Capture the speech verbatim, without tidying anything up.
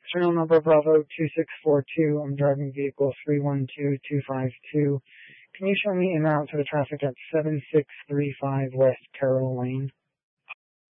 Serial number Bravo two six four two. I'm driving vehicle three one two two five two. Can you show me en route to the traffic at seven six three five West Carroll Lane?